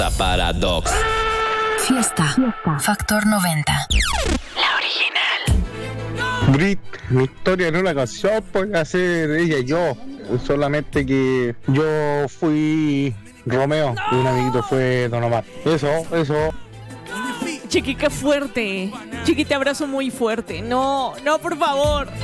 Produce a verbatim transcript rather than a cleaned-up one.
Paradox. Fiesta. Factor noventa. La original. Brit, mi historia no es una canción, puede ser ella y yo. Solamente que yo fui Romeo y un amiguito fue Don Omar. Eso, eso. Chiqui, qué fuerte. Chiqui, te abrazo muy fuerte. No, no, por favor.